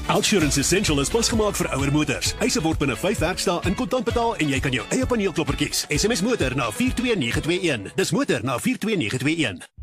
Outsurance Essential is pasgemaak vir ouer motors. Eise word binne 5 werkdae in kontant betaal en jy kan jou eie paneelklopper kies. SMS motor na 42921. Dis motor na 42921.